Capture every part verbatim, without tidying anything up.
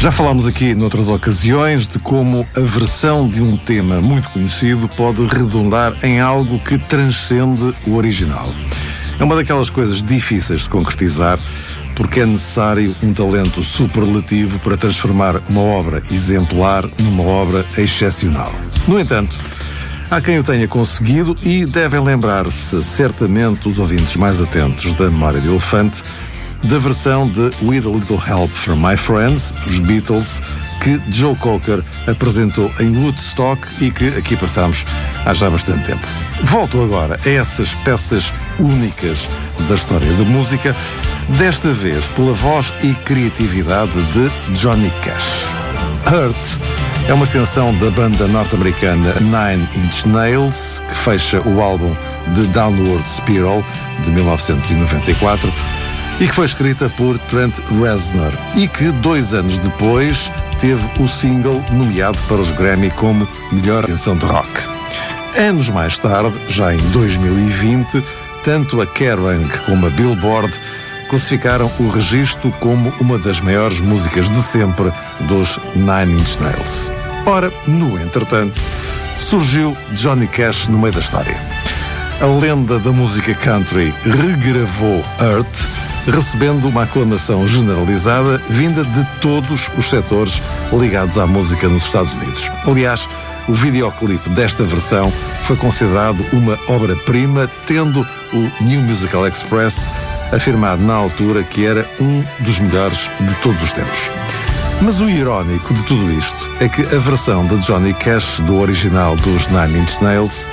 Já falámos aqui noutras ocasiões de como a versão de um tema muito conhecido pode redundar em algo que transcende o original. É uma daquelas coisas difíceis de concretizar, porque é necessário um talento superlativo para transformar uma obra exemplar numa obra excepcional. No entanto, há quem o tenha conseguido e devem lembrar-se, certamente, os ouvintes mais atentos da Memória de Elefante, da versão de With a Little Help from My Friends, dos Beatles, que Joe Cocker apresentou em Woodstock e que aqui passamos há já bastante tempo. Volto agora a essas peças únicas da história da música, desta vez pela voz e criatividade de Johnny Cash. Hurt é uma canção da banda norte-americana Nine Inch Nails, que fecha o álbum The Downward Spiral, de mil novecentos e noventa e quatro, e que foi escrita por Trent Reznor e que, dois anos depois, teve o single nomeado para os Grammy como melhor canção de rock. Anos mais tarde, já em dois mil e vinte, tanto a Kerrang como a Billboard classificaram o registro como uma das maiores músicas de sempre dos Nine Inch Nails. Ora, no entretanto, surgiu Johnny Cash no meio da história. A lenda da música country regravou Hurt, recebendo uma aclamação generalizada vinda de todos os setores ligados à música nos Estados Unidos. Aliás, o videoclipe desta versão foi considerado uma obra-prima, tendo o New Musical Express afirmado na altura que era um dos melhores de todos os tempos. Mas o irónico de tudo isto é que a versão de Johnny Cash do original dos Nine Inch Nails,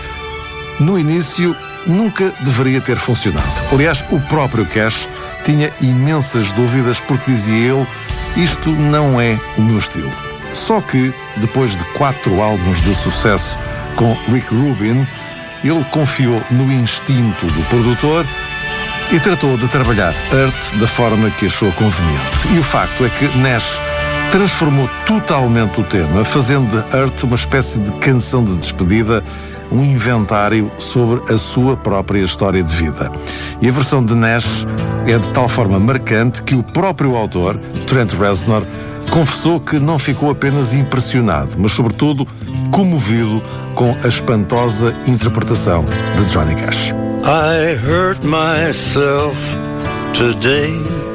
no início, nunca deveria ter funcionado. Aliás, o próprio Cash tinha imensas dúvidas porque, dizia ele, isto não é o meu estilo. Só que, depois de quatro álbuns de sucesso com Rick Rubin, ele confiou no instinto do produtor e tratou de trabalhar Hurt da forma que achou conveniente. E o facto é que Nash transformou totalmente o tema, fazendo de Hurt uma espécie de canção de despedida, um inventário sobre a sua própria história de vida. E a versão de Nash é de tal forma marcante que o próprio autor, Trent Reznor, confessou que não ficou apenas impressionado, mas sobretudo comovido com a espantosa interpretação de Johnny Cash. I hurt myself today